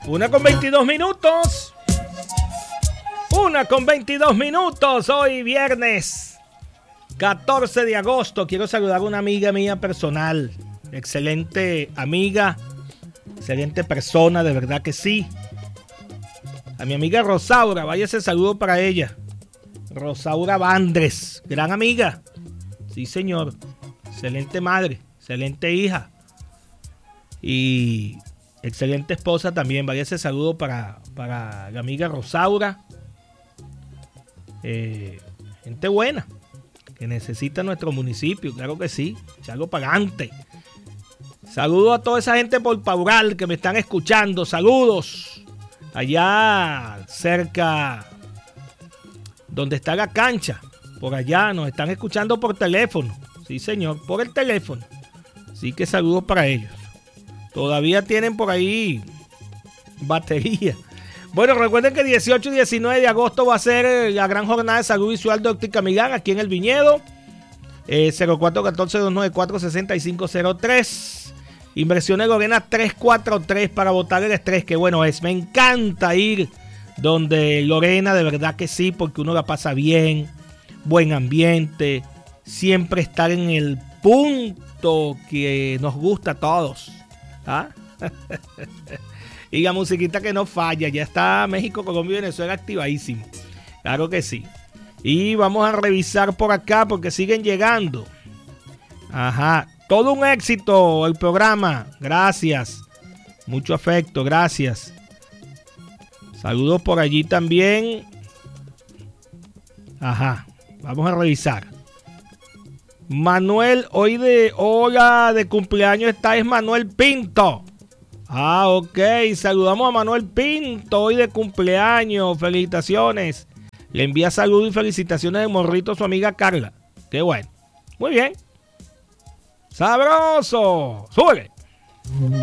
1:22. 1:22. Hoy viernes 14 de agosto. Quiero saludar a una amiga mía personal. Excelente amiga. Excelente persona, de verdad que sí. A mi amiga Rosaura. Vaya ese saludo para ella. Rosaura Vandres. Gran amiga. Sí, señor. Excelente madre. Excelente hija. Y excelente esposa también. Vaya ese saludo para la amiga Rosaura. Gente buena que necesita nuestro municipio, claro que sí. Echarlo para adelante. Saludo a toda esa gente por Paural que me están escuchando. Saludos. Allá cerca donde está la cancha. Por allá nos están escuchando por teléfono. Sí, señor, por el teléfono. Así que saludos para ellos. Todavía tienen por ahí batería. Bueno, recuerden que 18 y 19 de agosto va a ser la gran jornada de salud visual de Óptica Milán aquí en El Viñedo. 0414-294-6503. Inversiones Lorena 343 para botar el estrés. Qué bueno es. Me encanta ir donde Lorena, de verdad que sí, porque uno la pasa bien. Buen ambiente. Siempre estar en el punto que nos gusta a todos. ¿Ah? Y la musiquita que no falla. Ya está México, Colombia y Venezuela activadísimo. Claro que sí. Y vamos a revisar por acá porque siguen llegando. Ajá. Todo un éxito el programa. Gracias. Mucho afecto. Gracias. Saludos por allí también. Ajá. Vamos a revisar. Manuel, hoy de cumpleaños está es Manuel Pinto. Ah, ok. Saludamos a Manuel Pinto, hoy de cumpleaños. Felicitaciones. Le envía saludos y felicitaciones de morrito a su amiga Carla. Qué bueno. Muy bien. Sabroso. Súbele.